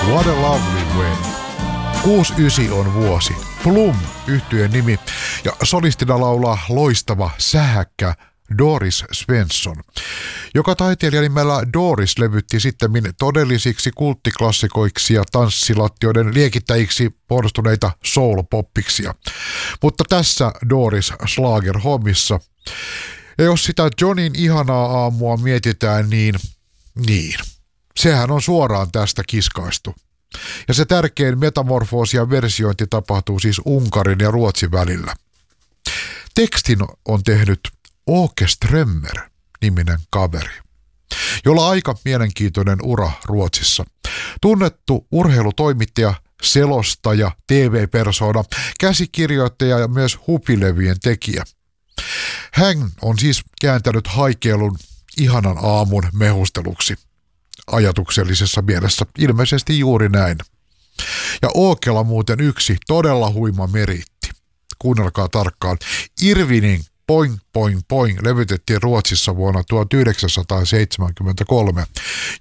What a Lovely Way. 69 on vuosi. Plum -yhtyeen nimi ja solistina laulaa loistava sähäkkä Doris Svensson, joka taiteilijan nimellä Doris levytti sittemmin todellisiksi kulttiklassikoiksi ja tanssilattioiden liekittäjiksi muodostuneita soul-poppiksia. Mutta tässä Doris Schlager-hommissa. Ja jos sitä Johnin ihanaa aamua mietitään, niin sehän on suoraan tästä kiskaistu. Ja se tärkein metamorfoosi ja versiointi tapahtuu siis Unkarin ja Ruotsin välillä. Tekstin on tehnyt Åke Strömmer-niminen kaveri, jolla aika mielenkiintoinen ura Ruotsissa. Tunnettu urheilutoimittaja, selostaja, TV-persoona, käsikirjoittaja ja myös hupilevyjen tekijä. Hän on siis kääntänyt haikeilun ihanan aamun mehusteluksi. Ajatuksellisessa mielessä ilmeisesti juuri näin. Ja Åkella muuten yksi todella huima meriitti. Kuunnelkaa tarkkaan. Irvinin Poing Poing Poing levytettiin Ruotsissa vuonna 1973.